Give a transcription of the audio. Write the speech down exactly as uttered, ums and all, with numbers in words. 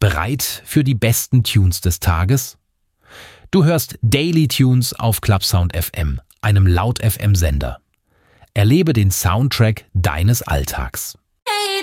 Bereit für die besten Tunes des Tages? Du hörst Daily Tunes auf Clubsound F M, einem Laut-F M-Sender. Erlebe den Soundtrack deines Alltags.